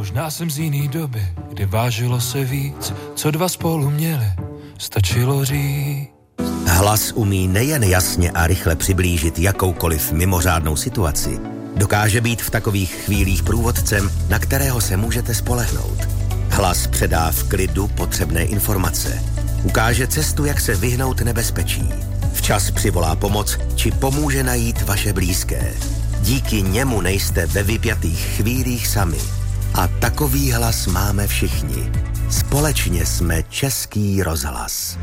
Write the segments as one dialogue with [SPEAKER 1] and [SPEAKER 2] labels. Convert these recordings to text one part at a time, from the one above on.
[SPEAKER 1] Možná jsem z jiný doby, kdy vážilo se víc, co dva spolu měli, stačilo říct.
[SPEAKER 2] Hlas umí nejen jasně a rychle přiblížit jakoukoliv mimořádnou situaci, dokáže být v takových chvílích průvodcem, na kterého se můžete spolehnout. Hlas předá v klidu potřebné informace. Ukáže cestu, jak se vyhnout nebezpečí. Včas přivolá pomoc, či pomůže najít vaše blízké. Díky němu nejste ve vypjatých chvílích sami. A takový hlas máme všichni. Společně jsme Český rozhlas.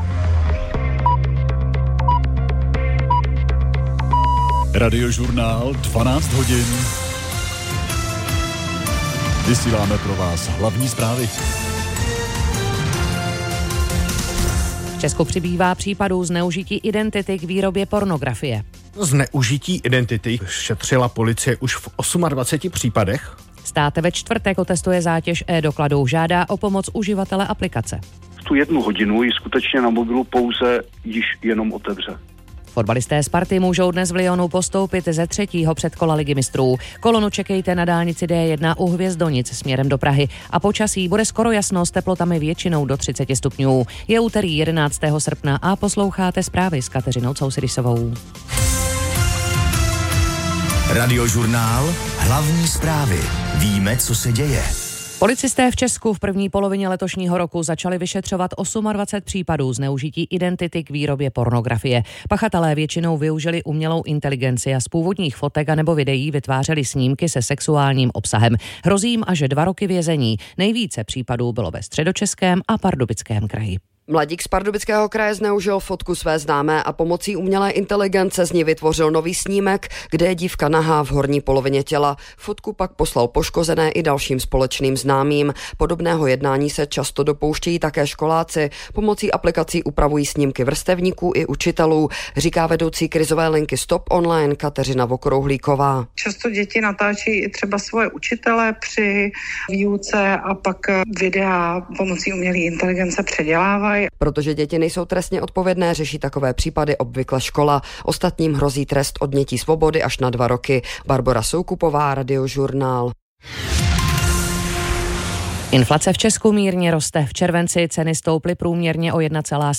[SPEAKER 3] Radiožurnál 12 hodin. Vysíláme pro vás hlavní zprávy.
[SPEAKER 4] V Česku přibývá případů zneužití identity k výrobě pornografie.
[SPEAKER 5] Zneužití identity šetřila policie už v 28 případech.
[SPEAKER 4] Stát ve čtvrtek otestuje zátěž e-dokladů, žádá o pomoc uživatele aplikace.
[SPEAKER 6] V tu 1 hodinu ji skutečně na mobilu pouze již jenom otevře.
[SPEAKER 4] Fotbalisté Sparty můžou dnes v Lyonu postoupit ze 3. předkola Ligy mistrů. Kolonu čekejte na dálnici D1 u Hvězdonic směrem do Prahy. A počasí bude skoro jasno s teplotami většinou do 30 stupňů. Je úterý 11. srpna a posloucháte zprávy s Kateřinou Cousirisovou.
[SPEAKER 2] Radiožurnál hlavní zprávy. Víme, co se děje.
[SPEAKER 4] Policisté v Česku v první polovině letošního roku začali vyšetřovat 28 případů zneužití identity k výrobě pornografie. Pachatelé většinou využili umělou inteligenci a z původních fotek a nebo videí vytvářeli snímky se sexuálním obsahem. Hrozí jim až 2 roky vězení. Nejvíce případů bylo ve Středočeském a Pardubickém kraji.
[SPEAKER 7] Mladík z Pardubického kraje zneužil fotku své známé a pomocí umělé inteligence z ní vytvořil nový snímek, kde je dívka nahá v horní polovině těla. Fotku pak poslal poškozené i dalším společným známým. Podobného jednání se často dopouštějí také školáci. Pomocí aplikací upravují snímky vrstevníků i učitelů, říká vedoucí krizové linky Stop Online Kateřina Vokrouhlíková.
[SPEAKER 8] Často děti natáčí i třeba svoje učitele při výuce a pak videa pomocí umělé inteligence předělávají.
[SPEAKER 7] Protože děti nejsou trestně odpovědné, řeší takové případy obvykle škola. Ostatním hrozí trest odnětí svobody až na 2 roky. Barbora Soukupová, Radiožurnál.
[SPEAKER 4] Inflace v Česku mírně roste. V červenci ceny stouply průměrně o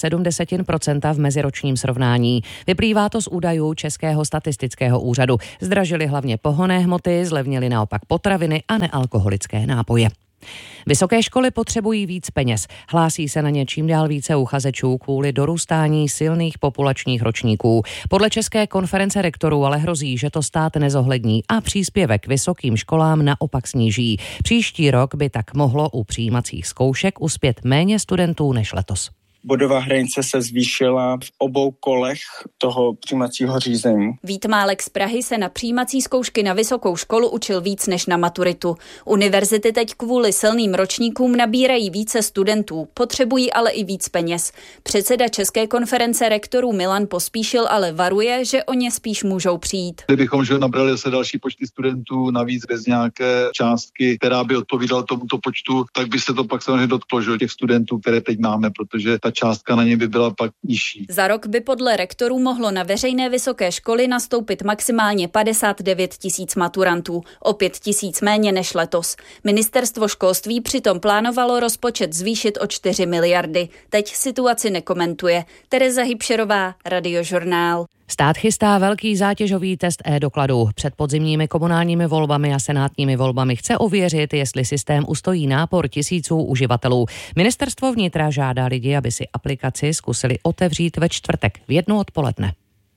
[SPEAKER 4] 1,7% v meziročním srovnání. Vyplývá to z údajů Českého statistického úřadu. Zdražily hlavně pohonné hmoty, zlevnily naopak potraviny a nealkoholické nápoje. Vysoké školy potřebují víc peněz. Hlásí se na ně čím dál více uchazečů kvůli dorůstání silných populačních ročníků. Podle České konference rektorů ale hrozí, že to stát nezohlední a příspěvek vysokým školám naopak sníží. Příští rok by tak mohlo u přijímacích zkoušek uspět méně studentů než letos.
[SPEAKER 9] Bodová hranice se zvýšila v obou kolech toho přijímacího řízení.
[SPEAKER 10] Vít Málek z Prahy se na přijímací zkoušky na vysokou školu učil víc než na maturitu. Univerzity teď kvůli silným ročníkům nabírají více studentů, potřebují ale i víc peněz. Předseda České konference rektorů Milan Pospíšil ale varuje, že o ně spíš můžou přijít.
[SPEAKER 11] Kdybychom nabrali se další počty studentů navíc bez nějaké částky, která by odpovídala tomuto počtu, tak by se to pak samozřejmě dotklo, že těch studentů, které teď máme, protože ta částka na ně by byla pak nižší.
[SPEAKER 10] Za rok by podle rektorů mohlo na veřejné vysoké školy nastoupit maximálně 59 000 maturantů, o 5 000 méně než letos. Ministerstvo školství přitom plánovalo rozpočet zvýšit o 4 miliardy. Teď situaci nekomentuje. Tereza Hybšerová, Radiožurnál.
[SPEAKER 4] Stát chystá velký zátěžový test e-dokladů. Před podzimními komunálními volbami a senátními volbami chce ověřit, jestli systém ustojí nápor tisíců uživatelů. Ministerstvo vnitra žádá lidi, aby si aplikaci zkusili otevřít ve čtvrtek v 1 odpoledne.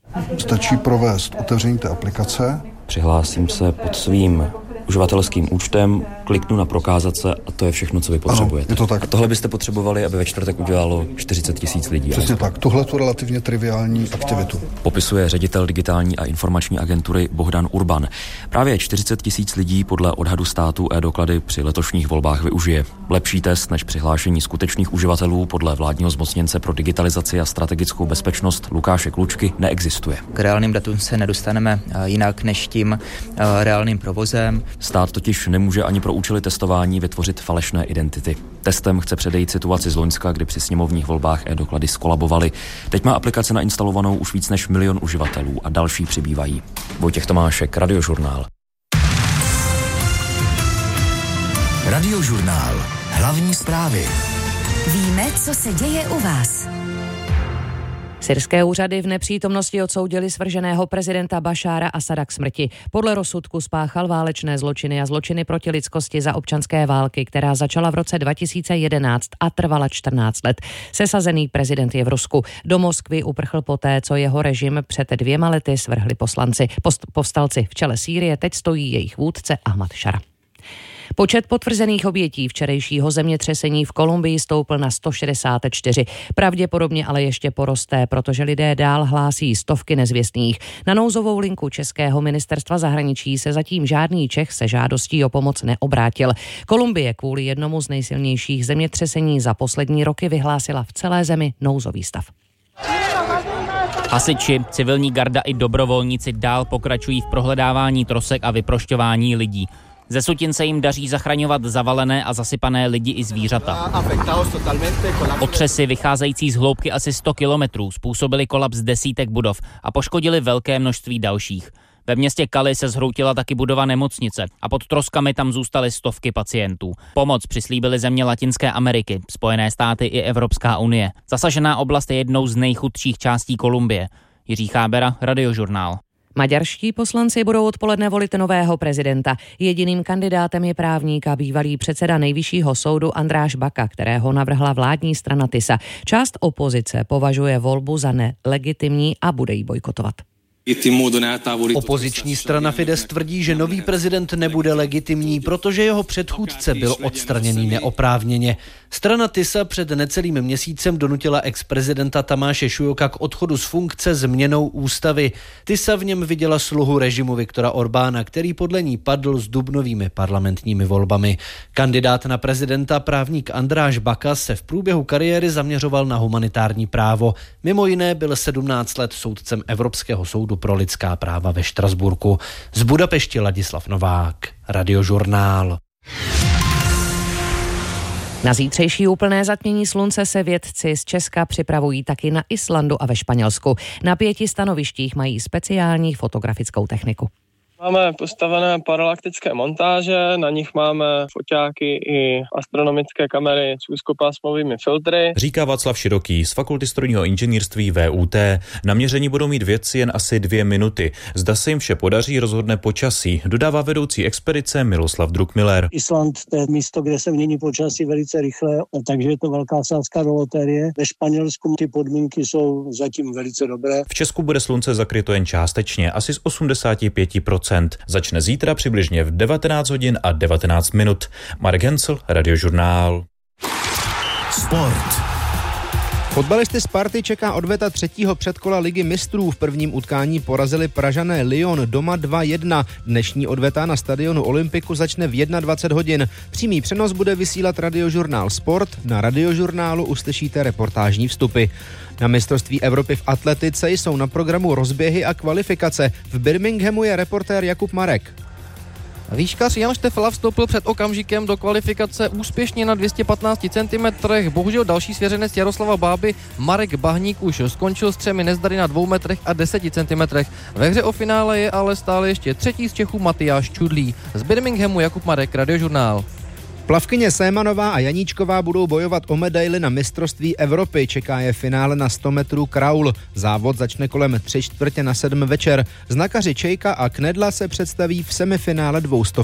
[SPEAKER 12] Stačí provést otevření té aplikace.
[SPEAKER 13] Přihlásím se pod svým uživatelským účtem, kliknu na prokázat se a to je všechno, co vy potřebujete.
[SPEAKER 12] Ano, je to tak.
[SPEAKER 13] A tohle byste potřebovali, aby ve čtvrtek udělalo 40 000 lidí.
[SPEAKER 12] Přesně tak. Tohle tu relativně triviální aktivitu.
[SPEAKER 13] Popisuje ředitel digitální a informační agentury Bohdan Urban. Právě 40 000 lidí podle odhadu státu e-doklady při letošních volbách využije. Lepší test než přihlášení skutečných uživatelů podle vládního zmocněnce pro digitalizaci a strategickou bezpečnost Lukáše Klučky neexistuje.
[SPEAKER 14] K reálným datům se nedostaneme jinak než tím reálným provozem.
[SPEAKER 13] Stát totiž nemůže ani pro účely testování vytvořit falešné identity. Testem chce předejít situaci z loňska, kdy při sněmovních volbách e-doklady skolabovaly. Teď má aplikace nainstalovanou už víc než 1 milion uživatelů a další přibývají. Vojtěch Tomášek, Radiožurnál.
[SPEAKER 15] Radiožurnál. Hlavní zprávy.
[SPEAKER 16] Víme, co se děje u vás.
[SPEAKER 4] Syrské úřady v nepřítomnosti odsoudili svrženého prezidenta Bašára Asada k smrti. Podle rozsudku spáchal válečné zločiny a zločiny proti lidskosti za občanské války, která začala v roce 2011 a trvala 14 let. Sesazený prezident je v Rusku. Do Moskvy uprchl poté, co jeho režim před 2 lety svrhli povstalci. V čele Sýrie teď stojí jejich vůdce Ahmad Šara. Počet potvrzených obětí včerejšího zemětřesení v Kolumbii stoupl na 164. Pravděpodobně ale ještě poroste, protože lidé dál hlásí stovky nezvěstných. Na nouzovou linku Českého ministerstva zahraničí se zatím žádný Čech se žádostí o pomoc neobrátil. Kolumbie kvůli jednomu z nejsilnějších zemětřesení za poslední roky vyhlásila v celé zemi nouzový stav.
[SPEAKER 17] Hasiči, civilní garda i dobrovolníci dál pokračují v prohledávání trosek a vyprošťování lidí. Ze sutin se jim daří zachraňovat zavalené a zasypané lidi i zvířata. Otřesy vycházející z hloubky asi 100 kilometrů způsobily kolaps desítek budov a poškodili velké množství dalších. Ve městě Cali se zhroutila taky budova nemocnice a pod troskami tam zůstaly stovky pacientů. Pomoc přislíbily země Latinské Ameriky, Spojené státy i Evropská unie. Zasažená oblast je jednou z nejchudších částí Kolumbie. Jiří Chábera, Radiožurnál.
[SPEAKER 4] Maďarští poslanci budou odpoledne volit nového prezidenta. Jediným kandidátem je právník a bývalý předseda Nejvyššího soudu Andráš Baka, kterého navrhla vládní strana TISA. Část opozice považuje volbu za nelegitimní a bude ji bojkotovat.
[SPEAKER 18] Opoziční strana Fidesz tvrdí, že nový prezident nebude legitimní, protože jeho předchůdce byl odstraněný neoprávněně. Strana TISA před necelým měsícem donutila ex-prezidenta Tamáše Šujoka k odchodu z funkce změnou ústavy. TISA v něm viděla sluhu režimu Viktora Orbána, který podle ní padl s dubnovými parlamentními volbami. Kandidát na prezidenta, právník Andráš Baka, se v průběhu kariéry zaměřoval na humanitární právo. Mimo jiné byl 17 let soudcem Evropského soudu pro lidská práva ve Štrasburku. Z Budapešti Ladislav Novák, Radiožurnál.
[SPEAKER 4] Na zítřejší úplné zatmění slunce se vědci z Česka připravují taky na Islandu a ve Španělsku. Na 5 stanovištích mají speciální fotografickou techniku.
[SPEAKER 19] Máme postavené paralaktické montáže, na nich máme foťáky i astronomické kamery s úzkopásmovými filtry.
[SPEAKER 20] Říká Václav Široký z Fakulty strojního inženýrství VUT. Na měření budou mít vědci jen asi 2 minuty. Zda se jim vše podaří, rozhodne počasí, dodává vedoucí expedice Miloslav Druckmiller.
[SPEAKER 21] Island to je místo, kde se mění počasí velice rychle, takže je to velká sázka do loterie. Ve Španělsku ty podmínky jsou zatím velice dobré.
[SPEAKER 20] V Česku bude slunce zakryto jen částečně, asi z 85%. Začne zítra přibližně v 19 hodin a 19 minut. Marek Hensel, Radiožurnál.
[SPEAKER 15] Sport.
[SPEAKER 22] Fotbalisty Sparty čeká odveta 3. předkola Ligy mistrů. V prvním utkání porazili Pražané Lyon doma 2-1. Dnešní odveta na stadionu Olympiku začne v 21 hodin. Přímý přenos bude vysílat Radiožurnál Sport. Na Radiožurnálu uslyšíte reportážní vstupy. Na mistrovství Evropy v atletice jsou na programu rozběhy a kvalifikace. V Birminghamu je reportér Jakub Marek.
[SPEAKER 23] Výškař Jan Štefela vstoupil před okamžikem do kvalifikace úspěšně na 215 cm. Bohužel další svěřenec Jaroslava Báby Marek Bahník už skončil s 3 nezdary na 2 metrech a 10 cm. Ve hře o finále je ale stále ještě třetí z Čechů Matyáš Čudlý. Z Birminghamu Jakub Marek, Radiožurnál.
[SPEAKER 22] Plavkyně Sémanová a Janíčková budou bojovat o medaili na mistrovství Evropy. Čeká je finále na 100 metrů kraul. Závod začne kolem 6:45 večer. Znakaři Čejka a Knedla se představí v semifinále 200.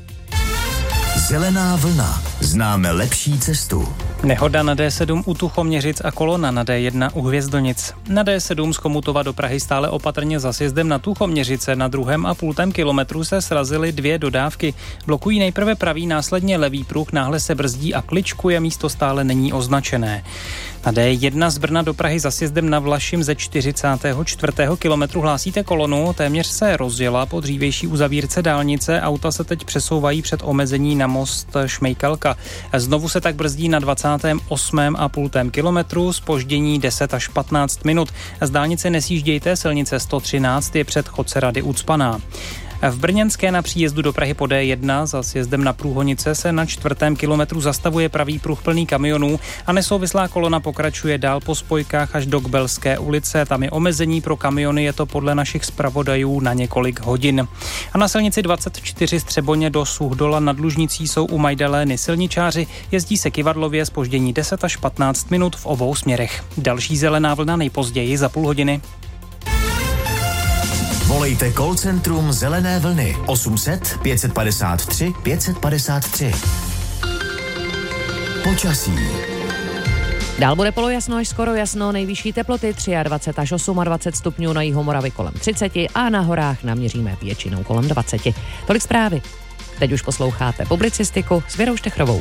[SPEAKER 15] Zelená vlna. Známe lepší cestu.
[SPEAKER 24] Nehoda na D7 u Tuchoměřic a kolona na D1 u Hvězdonic. Na D7 z Chomutova do Prahy stále opatrně za sjezdem na Tuchoměřice na 2,5 kilometru se srazily 2 dodávky. Blokují nejprve pravý, následně levý pruh, náhle se brzdí a kličkuje, místo stále není označené. Na D1 z Brna do Prahy za sjezdem na Vlašim ze 44. kilometru hlásíte kolonu, téměř se rozjela po dřívější uzavírce dálnice, auta se teď přesouvají před omezení na most Šmejkalka. Znovu se tak brzdí na 28,5 kilometru, zpoždění 10 až 15 minut. Z dálnice nesjíždějte, silnice 113 je před Chodce Rady ucpaná. V Brněnské na příjezdu do Prahy po D1 za sjezdem na Průhonice se na 4. kilometru zastavuje pravý pruh plný kamionů a nesouvislá kolona pokračuje dál po spojkách až do Kbelské ulice. Tam je omezení pro kamiony, je to podle našich zpravodajů na několik hodin. A na silnici 24 Střeboně do Suchdola nad Lužnicí jsou u Majdalény silničáři, jezdí se kyvadlově, zpoždění 10 až 15 minut v obou směrech. Další zelená vlna nejpozději za půl hodiny.
[SPEAKER 15] Volejte call centrum Zelené vlny 800 553 553. Počasí.
[SPEAKER 4] Dál bude polojasno až skoro jasno, nejvyšší teploty 23 až 28 stupňů, na jihu Moravy kolem 30 a na horách naměříme většinou kolem 20. Tolik zprávy. Teď už posloucháte publicistiku s Věrou Štechrovou.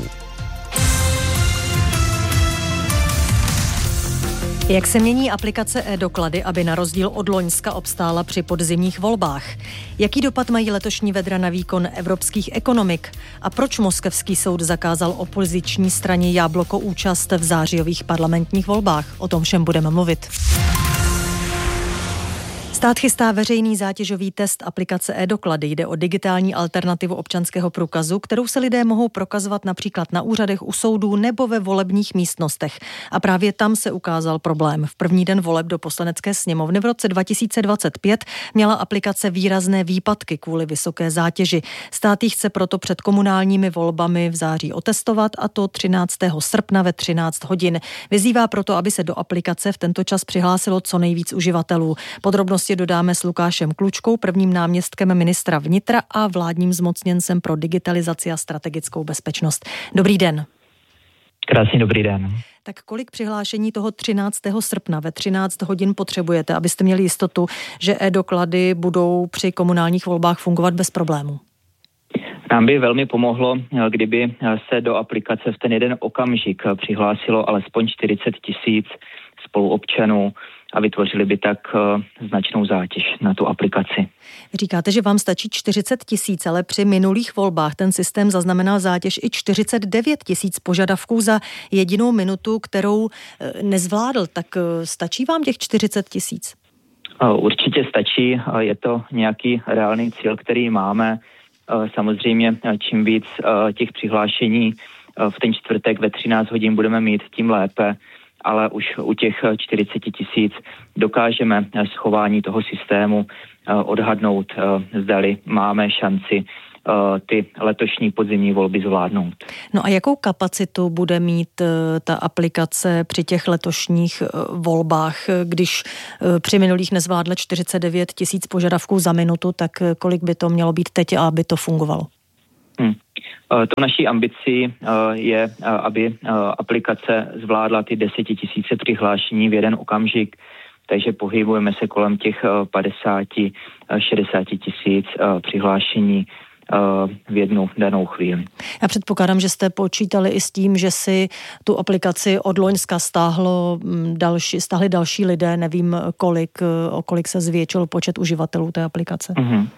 [SPEAKER 1] Jak se mění aplikace e-doklady, aby na rozdíl od loňska obstála při podzimních volbách? Jaký dopad mají letošní vedra na výkon evropských ekonomik? A proč moskevský soud zakázal opoziční straně Jabloko účast v zářijových parlamentních volbách? O tom všem budeme mluvit. Stát chystá veřejný zátěžový test aplikace e-doklady. Jde o digitální alternativu občanského průkazu, kterou se lidé mohou prokazovat například na úřadech, u soudů nebo ve volebních místnostech. A právě tam se ukázal problém. V první den voleb do Poslanecké sněmovny v roce 2025 měla aplikace výrazné výpadky kvůli vysoké zátěži. Stát ji chce proto před komunálními volbami v září otestovat, a to 13. srpna ve 13 hodin. Vyzývá proto, aby se do aplikace v tento čas přihlásilo co nejvíc uživatelů. Podrobnosti dodáme s Lukášem Klučkou, prvním náměstkem ministra vnitra a vládním zmocněncem pro digitalizaci a strategickou bezpečnost. Dobrý den.
[SPEAKER 3] Krásný dobrý den.
[SPEAKER 1] Tak kolik přihlášení toho 13. srpna ve 13 hodin potřebujete, abyste měli jistotu, že e-doklady budou při komunálních volbách fungovat bez problémů?
[SPEAKER 3] Nám by velmi pomohlo, kdyby se do aplikace v ten jeden okamžik přihlásilo alespoň 40 000 spoluobčanů a vytvořili by tak značnou zátěž na tu aplikaci.
[SPEAKER 1] Říkáte, že vám stačí 40 000, ale při minulých volbách ten systém zaznamenal zátěž i 49 000 požadavků za jedinou minutu, kterou nezvládl. Tak stačí vám těch 40 000?
[SPEAKER 3] Určitě stačí, je to nějaký reálný cíl, který máme. Samozřejmě čím víc těch přihlášení v ten čtvrtek ve 13 hodin budeme mít, tím lépe. Ale už u těch 40 000 dokážeme schování toho systému odhadnout, zdali máme šanci ty letošní podzimní volby zvládnout.
[SPEAKER 1] No a jakou kapacitu bude mít ta aplikace při těch letošních volbách, když při minulých nezvládla 49 000 požadavků za minutu, tak kolik by to mělo být teď, aby to fungovalo?
[SPEAKER 3] To naší ambicí je, aby aplikace zvládla ty 10 000 přihlášení v jeden okamžik, takže pohybujeme se kolem těch 50-60 000 přihlášení v jednu danou chvíli.
[SPEAKER 1] Já předpokládám, že jste počítali i s tím, že si tu aplikaci od loňska stáhli další lidé, nevím o kolik se zvětšil počet uživatelů té aplikace.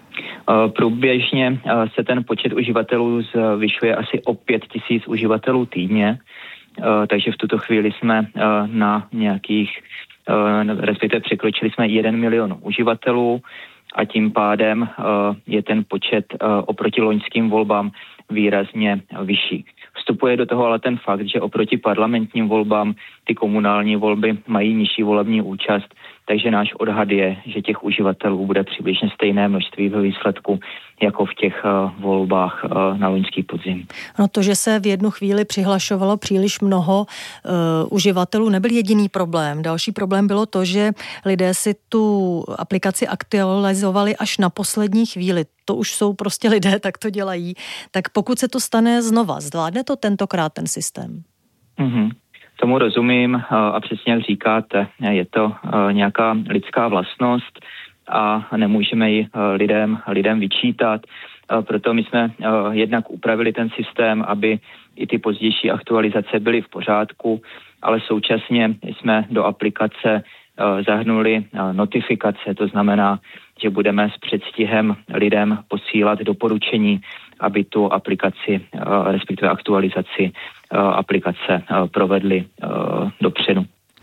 [SPEAKER 3] Průběžně se ten počet uživatelů zvyšuje asi o 5 000 uživatelů týdně, takže v tuto chvíli jsme na nějakých, respektive překročili jsme 1 milion uživatelů a tím pádem je ten počet oproti loňským volbám výrazně vyšší. Vstupuje do toho ale ten fakt, že oproti parlamentním volbám ty komunální volby mají nižší volební účast, takže náš odhad je, že těch uživatelů bude přibližně stejné množství ve výsledku jako v těch volbách na loňský podzim.
[SPEAKER 1] No to, že se v jednu chvíli přihlašovalo příliš mnoho uživatelů, nebyl jediný problém. Další problém bylo to, že lidé si tu aplikaci aktualizovali až na poslední chvíli. To už jsou prostě lidé, tak to dělají. Tak pokud se to stane znova, zvládne to tentokrát ten systém?
[SPEAKER 3] Tomu rozumím a přesně jak říkáte, je to nějaká lidská vlastnost a nemůžeme ji lidem vyčítat. Proto my jsme jednak upravili ten systém, aby i ty pozdější aktualizace byly v pořádku, ale současně jsme do aplikace zahrnuli notifikace, to znamená, že budeme s předstihem lidem posílat doporučení, aby tu aplikaci, respektive aktualizaci aplikace provedli dopředu.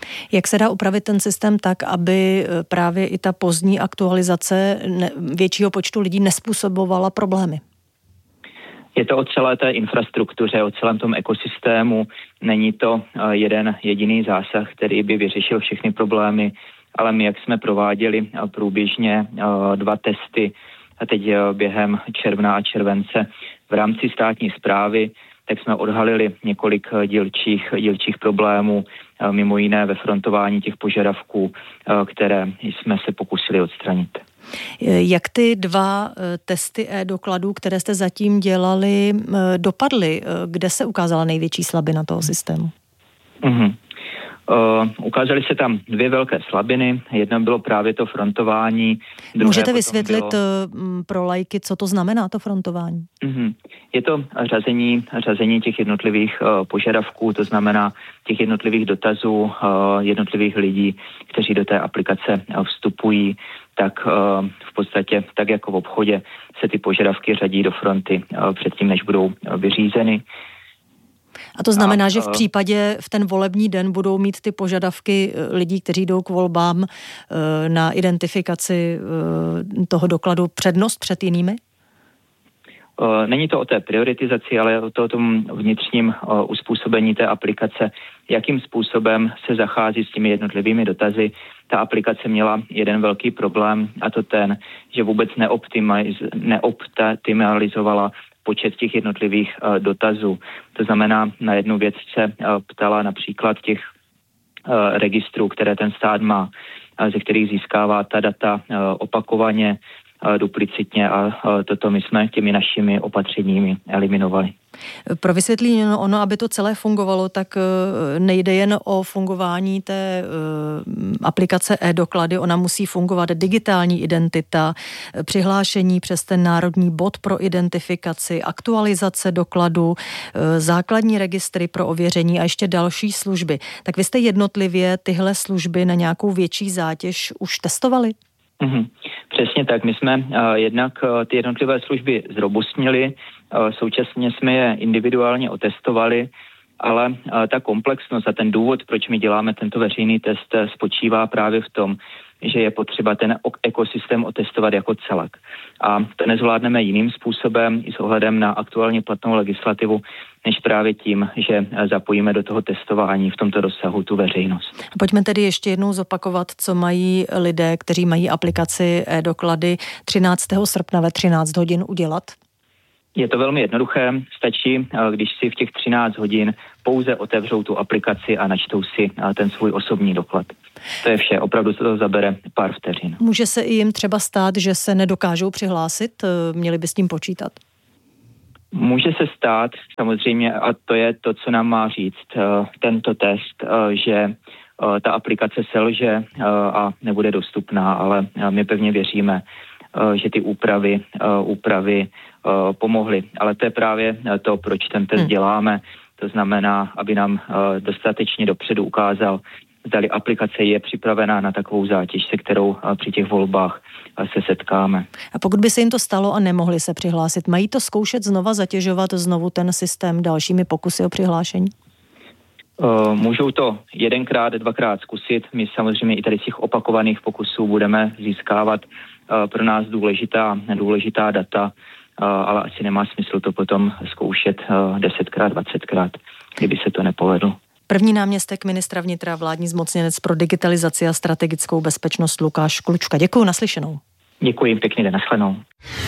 [SPEAKER 1] Jak se dá upravit ten systém tak, aby právě i ta pozdní aktualizace většího počtu lidí nezpůsobovala problémy?
[SPEAKER 3] Je to o celé té infrastruktuře, o celém tom ekosystému. Není to jeden jediný zásah, který by vyřešil všechny problémy, ale my, jak jsme prováděli průběžně 2 testy a teď během června a července v rámci státní správy, tak jsme odhalili několik dílčích problémů, mimo jiné ve frontování těch požadavků, které jsme se pokusili odstranit.
[SPEAKER 1] Jak ty 2 testy e-dokladů, které jste zatím dělali, dopadly? Kde se ukázala největší slabina toho systému?
[SPEAKER 3] Ukázaly se tam 2 velké slabiny. Jedna bylo právě to frontování.
[SPEAKER 1] Můžete vysvětlit pro laiky, co to znamená, to frontování?
[SPEAKER 3] Je to řazení těch jednotlivých požadavků, to znamená těch jednotlivých dotazů jednotlivých lidí, kteří do té aplikace vstupují, tak v podstatě tak jako v obchodě se ty požadavky řadí do fronty předtím, než budou vyřízeny.
[SPEAKER 1] A to znamená, že v případě v ten volební den budou mít ty požadavky lidí, kteří jdou k volbám na identifikaci toho dokladu přednost před jinými?
[SPEAKER 3] Není to o té prioritizaci, ale o tom vnitřním uspůsobení té aplikace, jakým způsobem se zachází s těmi jednotlivými dotazy. Ta aplikace měla jeden velký problém, a to ten, že vůbec neoptimalizovala počet těch jednotlivých dotazů. To znamená, na jednu věc se ptala například těch registrů, které ten stát má, ze kterých získává ta data opakovaně, duplicitně, a toto my jsme těmi našimi opatřeními eliminovali.
[SPEAKER 1] Pro vysvětlení aby to celé fungovalo, tak nejde jen o fungování té aplikace e-doklady, ona musí fungovat digitální identita, přihlášení přes ten národní bod pro identifikaci, aktualizace dokladu, základní registry pro ověření a ještě další služby. Tak vy jste jednotlivě tyhle služby na nějakou větší zátěž už testovali?
[SPEAKER 3] Přesně tak. My jsme jednak ty jednotlivé služby zrobustnili, současně jsme je individuálně otestovali, ale ta komplexnost a ten důvod, proč my děláme tento veřejný test, spočívá právě v tom, že je potřeba ten ekosystém otestovat jako celek. A to nezvládneme jiným způsobem i s ohledem na aktuálně platnou legislativu, než právě tím, že zapojíme do toho testování v tomto rozsahu tu veřejnost.
[SPEAKER 1] Pojďme tedy ještě jednou zopakovat, co mají lidé, kteří mají aplikaci e-doklady 13. srpna ve 13 hodin udělat.
[SPEAKER 3] Je to velmi jednoduché, stačí, když si v těch 13 hodin pouze otevřou tu aplikaci a načtou si ten svůj osobní doklad. To je vše, opravdu se to zabere pár vteřin.
[SPEAKER 1] Může se i jim třeba stát, že se nedokážou přihlásit? Měli by s tím počítat?
[SPEAKER 3] Může se stát, samozřejmě, a to je to, co nám má říct tento test, že ta aplikace selže a nebude dostupná, ale my pevně věříme, že ty úpravy pomohly. Ale to je právě to, proč ten test děláme. To znamená, aby nám dostatečně dopředu ukázal, zdali aplikace je připravená na takovou zátěž, se kterou při těch volbách se setkáme.
[SPEAKER 1] A pokud by se jim to stalo a nemohli se přihlásit, mají to zkoušet znova zatěžovat znovu ten systém dalšími pokusy o přihlášení?
[SPEAKER 3] Můžou to 1krát, 2krát zkusit. My samozřejmě i tady z těch opakovaných pokusů budeme získávat pro nás důležitá data, ale asi nemá smysl to potom zkoušet 10krát, 20krát, kdyby se to nepovedlo.
[SPEAKER 1] První náměstek ministra vnitra, vládní zmocněnec pro digitalizaci a strategickou bezpečnost Lukáš Klučka. Děkuju, naslyšenou.
[SPEAKER 3] Děkuji, pěkný den, nashledanou.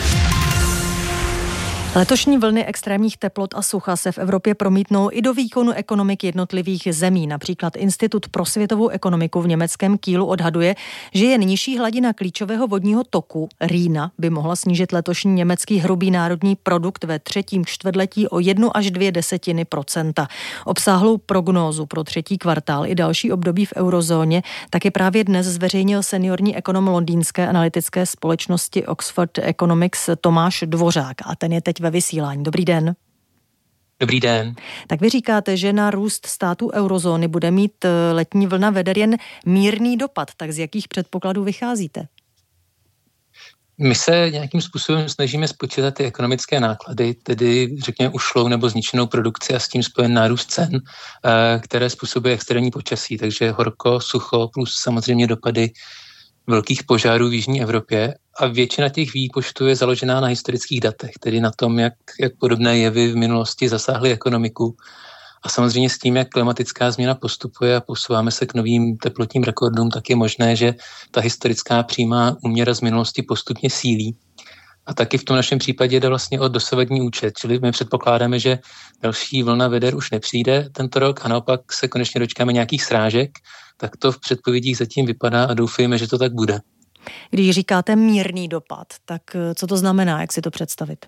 [SPEAKER 1] Letošní vlny extrémních teplot a sucha se v Evropě promítnou i do výkonu ekonomik jednotlivých zemí. Například Institut pro světovou ekonomiku v německém Kielu odhaduje, že jen nižší hladina klíčového vodního toku Rýna by mohla snížit letošní německý hrubý národní produkt ve 3. čtvrtletí o 1,2%. Obsáhlou prognózu pro 3. kvartál i další období v eurozóně taky právě dnes zveřejnil seniorní ekonom londýnské analytické společnosti Oxford Economics Tomáš Dvořák a ten je teď ve vysílání. Dobrý den.
[SPEAKER 2] Dobrý den.
[SPEAKER 1] Tak vy říkáte, že na růst států eurozóny bude mít letní vlna veder jen mírný dopad. Tak z jakých předpokladů vycházíte?
[SPEAKER 2] My se nějakým způsobem snažíme spočítat ty ekonomické náklady, tedy řekněme ušlou nebo zničenou produkci a s tím spojen nárůst cen, které způsobuje extrémní počasí, takže horko, sucho plus samozřejmě dopady velkých požárů v jižní Evropě a většina těch výpočtů je založená na historických datech, tedy na tom, jak podobné jevy v minulosti zasáhly ekonomiku a samozřejmě s tím, jak klimatická změna postupuje a posouváme se k novým teplotním rekordům, tak je možné, že ta historická přímá úměra z minulosti postupně sílí. A taky v tom našem případě jde vlastně o dosavadní účet, čili my předpokládáme, že další vlna veder už nepřijde tento rok a naopak se konečně dočkáme nějakých srážek, tak to v předpovědích zatím vypadá a doufujeme, že to tak bude.
[SPEAKER 1] Když říkáte mírný dopad, tak co to znamená, jak si to představit?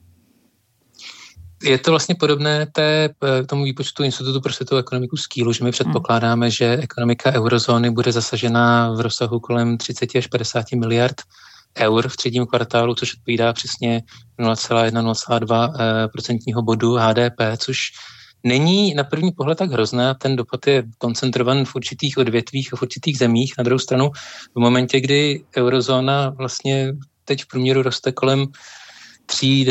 [SPEAKER 2] Je to vlastně podobné tomu výpočtu Institutu pro světovou ekonomiku z Kielu, že my předpokládáme, že ekonomika eurozóny bude zasažena v rozsahu kolem 30 až 50 miliard eur v třetím kvartálu, což odpovídá přesně 0,1-0,2% bodu HDP, což není na první pohled tak hrozné. Ten dopad je koncentrovaný v určitých odvětvích a v určitých zemích. Na druhou stranu, v momentě, kdy eurozóna vlastně teď v průměru roste kolem 3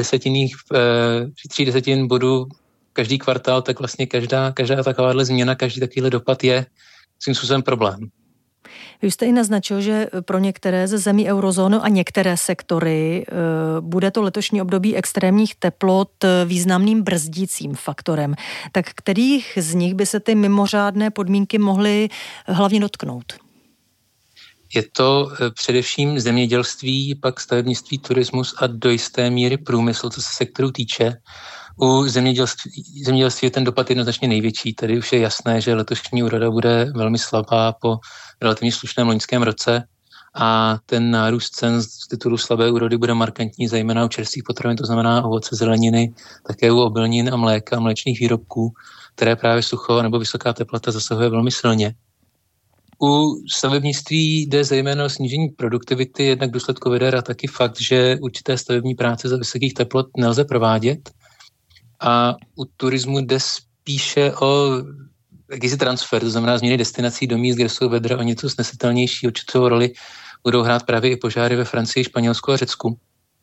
[SPEAKER 2] desetin bodu každý kvartál, tak vlastně každá takováhle změna, každý takovýhle dopad je svým způsobem problém.
[SPEAKER 1] Vy jste i naznačil, že pro některé ze zemí eurozóny a některé sektory bude to letošní období extrémních teplot významným brzdícím faktorem. Tak kterých z nich by se ty mimořádné podmínky mohly hlavně dotknout?
[SPEAKER 2] Je to především zemědělství, pak stavebnictví, turismus a do jisté míry průmysl, co se sektoru týče. U zemědělství je ten dopad jednoznačně největší. Tady už je jasné, že letošní úroda bude velmi slabá po relativně slušném loňském roce a ten nárůst cen z titulu slabé úrody bude markantní, zejména u čerstvých potravin, to znamená ovoce, zeleniny, také u obilnin a mléka a mléčných výrobků, které právě sucho nebo vysoká teplota zasahuje velmi silně. U stavebnictví jde zejména o snížení produktivity, jednak v důsledku veder a taky fakt, že určité stavební práce za vysokých teplot nelze provádět. A u turismu jde spíše o jakýsi transfer, to znamená změny destinací do míst, kde jsou vedra o něco snesitelnější. Určitou roli budou hrát právě i požáry ve Francii, Španělsku a Řecku.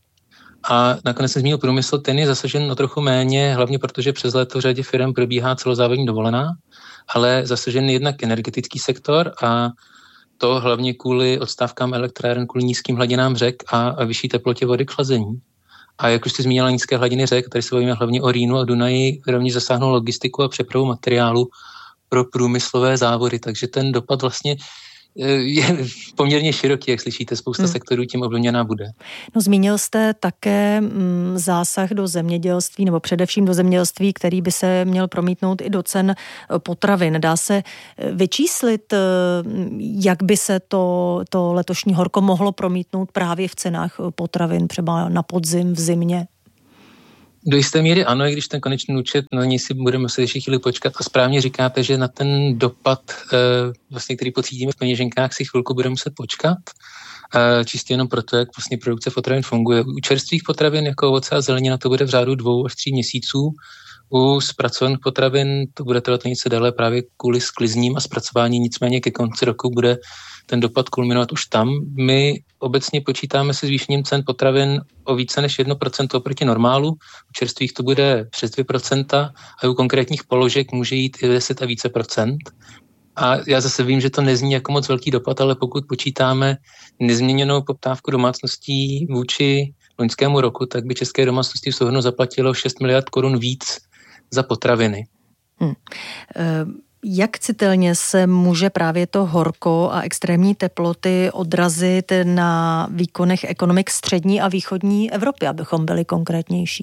[SPEAKER 2] A nakonec jsem zmínil průmysl, ten je zasažen o trochu méně, hlavně protože přes léto v řadě firm probíhá celozávodní dovolená, ale zasažen jednak energetický sektor a to hlavně kvůli odstávkám elektráren, kvůli nízkým hladinám řek a vyšší teplotě vody k chlazení. A jak už jste zmínila nízké hladiny řek, tady se bavíme hlavně o Rýnu a Dunaji, rovněž zasáhnou logistiku a přepravu materiálu pro průmyslové závody, takže ten dopad vlastně je poměrně široký, jak slyšíte, spousta sektorů tím ovlivněná bude.
[SPEAKER 1] No, zmínil jste také zásah do zemědělství, nebo především do zemědělství, který by se měl promítnout i do cen potravin. Dá se vyčíslit, jak by se to letošní horko mohlo promítnout právě v cenách potravin, třeba na podzim, v zimě?
[SPEAKER 2] Do jisté míry ano, i když ten konečný účet, na něj si budeme muset ještě chvíli počkat. A správně říkáte, že na ten dopad, vlastně, který pocítíme v peněženkách, si chvilku budeme muset počkat. Čistě jenom proto, jak vlastně produkce potravin funguje. U čerstvých potravin jako ovoce a zelenina to bude v řádu 2 až 3 měsíců. U zpracovaných potravin to bude trvat něco déle právě kvůli sklizním a zpracování, nicméně ke konci roku bude ten dopad kulminovat už tam. My obecně počítáme se zvýšením cen potravin o více než 1% oproti normálu. U čerstvých to bude přes 2% a u konkrétních položek může jít i 10 a více procent. A já zase vím, že to nezní jako moc velký dopad, ale pokud počítáme nezměněnou poptávku domácností vůči loňskému roku, tak by české domácnosti v souhrnu zaplatilo 6 miliard korun víc za potraviny.
[SPEAKER 1] Jak citelně se může právě to horko a extrémní teploty odrazit na výkonech ekonomik střední a východní Evropy, abychom byli konkrétnější?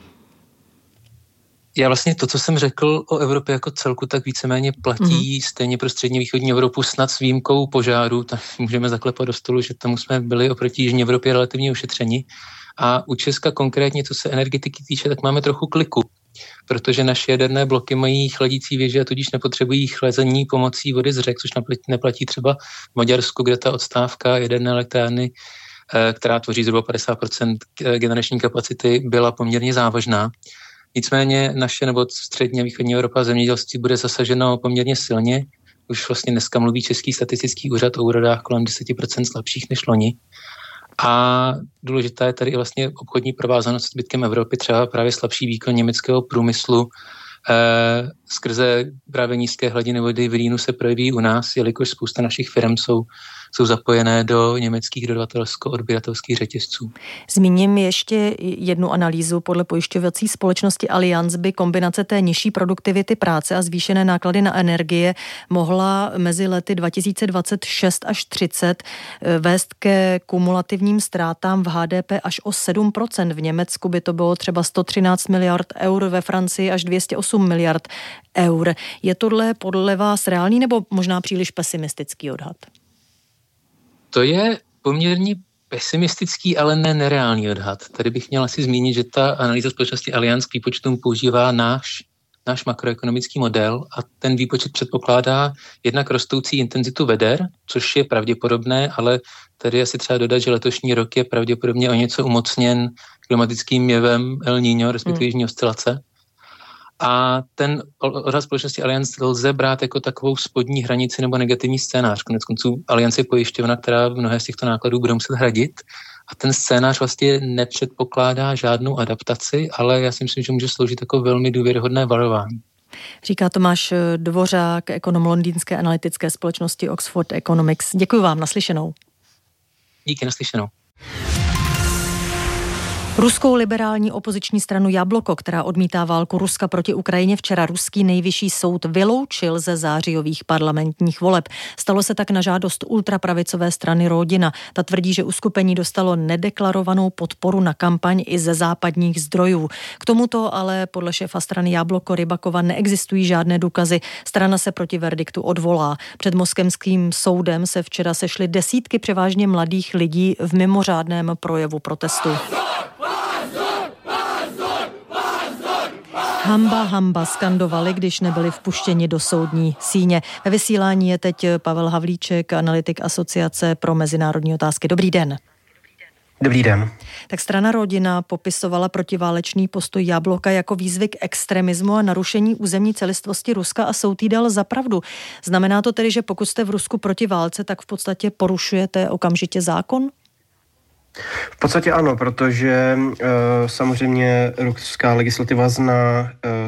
[SPEAKER 2] Já vlastně to, co jsem řekl o Evropě jako celku, tak víceméně platí stejně pro střední východní Evropu, snad s výjimkou požáru, tak můžeme zaklepat do stolu, že tomu jsme byli oproti jižní Evropě relativně ušetřeni. A u Česka konkrétně, co se energetiky týče, tak máme trochu kliku, protože naše jaderné bloky mají chladící věže a tudíž nepotřebují chlazení pomocí vody z řek, což neplatí třeba v Maďarsku, kde ta odstávka jaderné elektrárny, která tvoří zhruba 50% generační kapacity, byla poměrně závažná. Nicméně naše nebo střední a východní Evropa zemědělství bude zasaženo poměrně silně. Už vlastně dneska mluví Český statistický úřad o úrodách kolem 10% slabších než loni. A důležitá je tady i vlastně obchodní provázanost s zbytkem Evropy, třeba právě slabší výkon německého průmyslu skrze právě nízké hladiny vody v Rýnu se projeví u nás, jelikož spousta našich firm jsou zapojené do německých dodavatelsko-odběratelských řetězců.
[SPEAKER 1] Zmíním ještě jednu analýzu. Podle pojišťovací společnosti Allianz by kombinace té nižší produktivity práce a zvýšené náklady na energie mohla mezi lety 2026 až 30 vést ke kumulativním ztrátám v HDP až o 7%. V Německu by to bylo třeba 113 miliard eur, ve Francii až 208 miliard eur. Je tohle podle vás reálný nebo možná příliš pesimistický odhad?
[SPEAKER 2] To je poměrně pesimistický, ale ne nereálný odhad. Tady bych měl asi zmínit, že ta analýza společnosti Allianz k výpočtům používá náš makroekonomický model a ten výpočet předpokládá jednak rostoucí intenzitu veder, což je pravděpodobné, ale tady asi třeba dodat, že letošní rok je pravděpodobně o něco umocněn klimatickým jevem El Niño, respektive jižní oscilace. A ten odhad společnosti Allianz lze brát jako takovou spodní hranici nebo negativní scénář. Koneckonců Allianz je pojišťovna, která mnohé z těchto nákladů bude muset hradit. A ten scénář vlastně nepředpokládá žádnou adaptaci, ale já si myslím, že může sloužit jako velmi důvěryhodné varování.
[SPEAKER 1] Říká Tomáš Dvořák, ekonom londýnské analytické společnosti Oxford Economics. Děkuji vám, naslyšenou.
[SPEAKER 2] Díky, naslyšenou.
[SPEAKER 1] Ruskou liberální opoziční stranu Jabloko, která odmítá válku Ruska proti Ukrajině, včera ruský nejvyšší soud vyloučil ze zářijových parlamentních voleb. Stalo se tak na žádost ultrapravicové strany Rodina. Ta tvrdí, že uskupení dostalo nedeklarovanou podporu na kampaň i ze západních zdrojů. K tomuto ale podle šéfa strany Jabloko Rybakova neexistují žádné důkazy. Strana se proti verdiktu odvolá. Před moskevským soudem se včera sešly desítky převážně mladých lidí v mimořádném projevu protestu. Hamba, hamba skandovali, když nebyli vpuštěni do soudní síně. Ve vysílání je teď Pavel Havlíček, analytik Asociace pro mezinárodní otázky. Dobrý den.
[SPEAKER 5] Dobrý den.
[SPEAKER 1] Tak strana Rodina popisovala protiválečný postoj Jabloka jako výzvy k extremismu a narušení územní celistvosti Ruska a soud jí dal za pravdu. Znamená to tedy, že pokud jste v Rusku proti válce, tak v podstatě porušujete okamžitě zákon?
[SPEAKER 5] V podstatě ano, protože samozřejmě ruská legislativa zná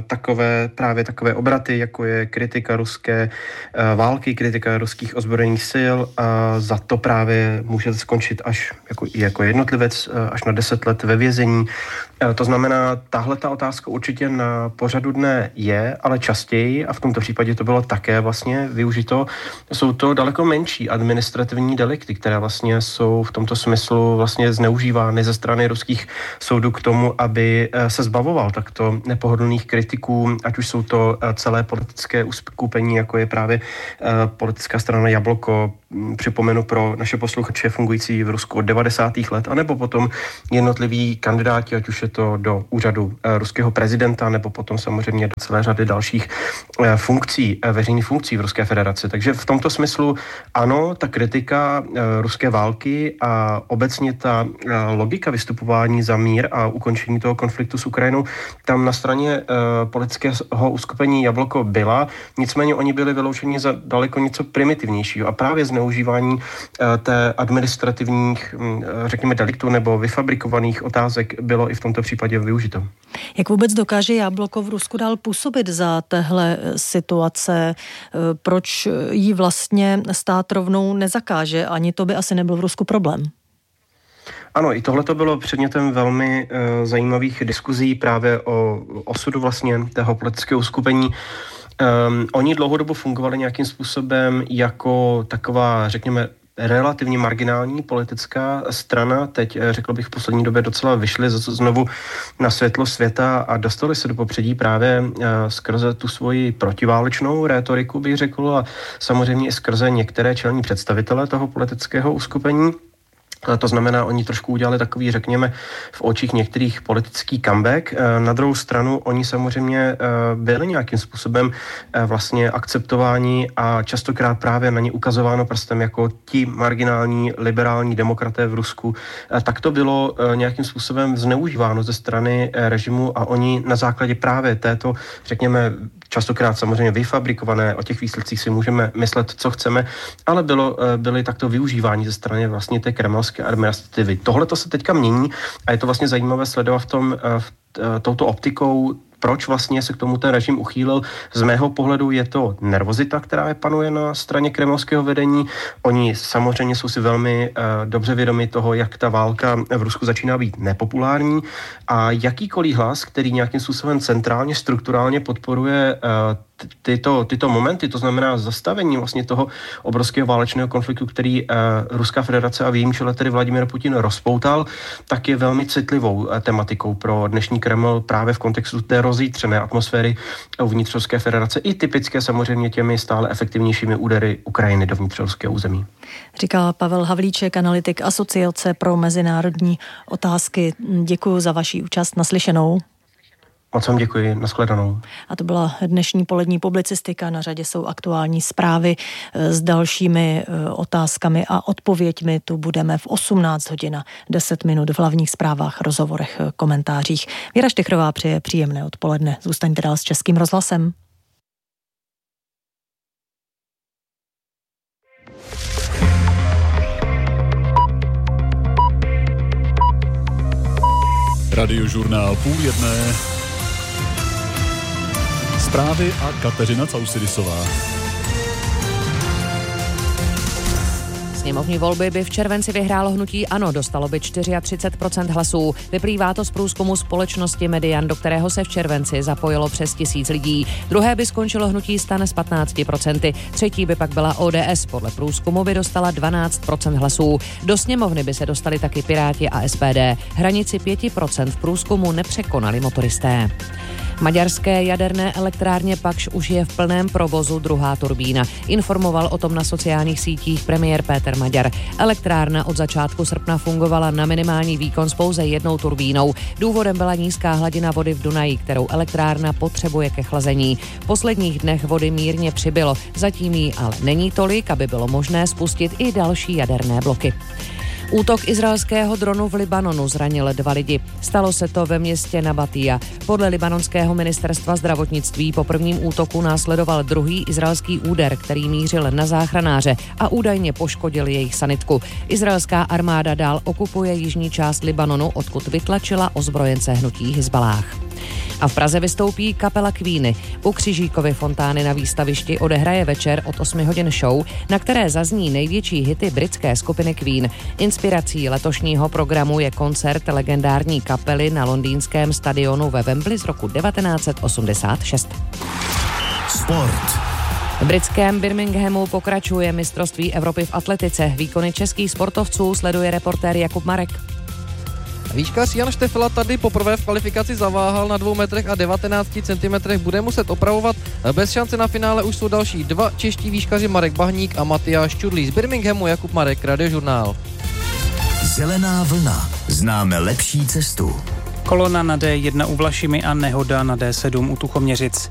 [SPEAKER 5] takové obraty, jako je kritika ruské války, kritika ruských ozbrojených sil a za to právě můžete skončit až jako jednotlivec až na 10 let ve vězení. To znamená, tahle ta otázka určitě na pořadu dne je, ale častěji, a v tomto případě to bylo také vlastně využito, jsou to daleko menší administrativní delikty, které vlastně jsou v tomto smyslu vlastně zneužívány ze strany ruských soudů k tomu, aby se zbavoval takto nepohodlných kritiků, ať už jsou to celé politické uskupení, jako je právě politická strana Jabloko, připomenu pro naše posluchače fungující v Rusku od 90. let, anebo potom jednotliví kandidáti, ať už je to do úřadu ruského prezidenta, nebo potom samozřejmě do celé řady dalších funkcí, veřejných funkcí v Ruské federaci. Takže v tomto smyslu ano, ta kritika ruské války a obecně ta logika vystupování za mír a ukončení toho konfliktu s Ukrajinou tam na straně politického uskupení Jabloko byla, nicméně oni byli vyloučeni za daleko něco primitivnějšího a právě zneužívání té administrativních, řekněme, deliktů nebo vyfabrikovaných otázek bylo i v tomto případě využito.
[SPEAKER 1] Jak vůbec dokáže Jabloko v Rusku dál působit za téhle situace? Proč jí vlastně stát rovnou nezakáže? Ani to by asi nebyl v Rusku problém.
[SPEAKER 5] Ano, i tohle to bylo předmětem velmi zajímavých diskuzí právě o osudu vlastně tého politického uskupení. Oni dlouhodobu fungovali nějakým způsobem jako taková, řekněme, relativně marginální politická strana. Teď, řekl bych, v poslední době docela vyšli znovu na světlo světa a dostali se do popředí právě skrze tu svoji protiválečnou rétoriku, bych řekl, a samozřejmě i skrze některé čelní představitele toho politického uskupení. To znamená, oni trošku udělali takový, řekněme, v očích některých politický comeback. Na druhou stranu, oni samozřejmě byli nějakým způsobem vlastně akceptováni a častokrát právě na ně ukazováno prstem jako ti marginální liberální demokraté v Rusku. Tak to bylo nějakým způsobem zneužíváno ze strany režimu a oni na základě právě této, řekněme, častokrát samozřejmě vyfabrikované, o těch výsledcích si můžeme myslet, co chceme, ale byly takto využívání ze strany vlastně té kremelské administrativy. Tohle to se teďka mění a je to vlastně zajímavé sledovat touto optikou, proč vlastně se k tomu ten režim uchýlil. Z mého pohledu je to nervozita, která panuje na straně kremelského vedení. Oni samozřejmě jsou si velmi dobře vědomi toho, jak ta válka v Rusku začíná být nepopulární a jakýkoliv hlas, který nějakým způsobem centrálně, strukturálně podporuje tyto momenty, to znamená zastavení vlastně toho obrovského válečného konfliktu, který Ruská federace a v jejím čele tedy Vladimír Putin rozpoutal, tak je velmi citlivou tematikou pro dnešní Kreml právě v kontextu té rozjítřené atmosféry uvnitř Ruské federace i typické samozřejmě těmi stále efektivnějšími údery Ukrajiny dovnitř ruského území.
[SPEAKER 1] Říkal Pavel Havlíček, analytik Asociace pro mezinárodní otázky. Děkuji za vaši účast, naslyšenou.
[SPEAKER 5] Moc vám děkuji, nashledanou.
[SPEAKER 1] A to byla dnešní polední publicistika. Na řadě jsou aktuální zprávy s dalšími otázkami a odpověďmi. Tu budeme v 18 hodin 10 minut v hlavních zprávách, rozhovorech, komentářích. Věra Štechrová přeje příjemné odpoledne. Zůstaňte dál s Českým rozhlasem.
[SPEAKER 6] Radiožurnál 12:30. Zprávy a Kateřina Causidisová.
[SPEAKER 4] Sněmovní volby by v červenci vyhrálo hnutí ANO, dostalo by 34% hlasů. Vyplývá to z průzkumu společnosti Median, do kterého se v červenci zapojilo přes 1000 lidí. Druhé by skončilo hnutí STAN s 15%, třetí by pak byla ODS. Podle průzkumu by dostala 12% hlasů. Do sněmovny by se dostali taky Piráti a SPD. Hranici 5% v průzkumu nepřekonali motoristé. Maďarské jaderné elektrárně Pakš už je v plném provozu druhá turbína. Informoval o tom na sociálních sítích premiér Péter Maďar. Elektrárna od začátku srpna fungovala na minimální výkon s pouze jednou turbínou. Důvodem byla nízká hladina vody v Dunaji, kterou elektrárna potřebuje ke chlazení. V posledních dnech vody mírně přibylo, zatím jí ale není tolik, aby bylo možné spustit i další jaderné bloky. Útok izraelského dronu v Libanonu zranil 2 lidi. Stalo se to ve městě Nabatia. Podle libanonského ministerstva zdravotnictví po prvním útoku následoval druhý izraelský úder, který mířil na záchranáře a údajně poškodil jejich sanitku. Izraelská armáda dál okupuje jižní část Libanonu, odkud vytlačila ozbrojence hnutí Hizballáh. A v Praze vystoupí kapela Queeny. U Křižíkovy fontány na výstavišti odehraje večer od 8 hodin show, na které zazní největší hity britské skupiny Queen. Inspirací letošního programu je koncert legendární kapely na londýnském stadionu ve Wembley z roku 1986.
[SPEAKER 15] Sport.
[SPEAKER 4] V britském Birminghamu pokračuje mistrovství Evropy v atletice. Výkony českých sportovců sleduje reportér Jakub Marek.
[SPEAKER 23] Výškař Jan Štefela tady poprvé v kvalifikaci zaváhal na 2 metrech a 19 centimetrech, bude muset opravovat. Bez šance na finále už jsou další 2 čeští výškaři Marek Bahník a Matyáš Čudlý. Z Birminghamu Jakub Marek, Radiožurnál.
[SPEAKER 15] Zelená vlna. Známe lepší cestu.
[SPEAKER 24] Kolona na D1 u Vlašimi a nehoda na D7 u Tuchoměřic.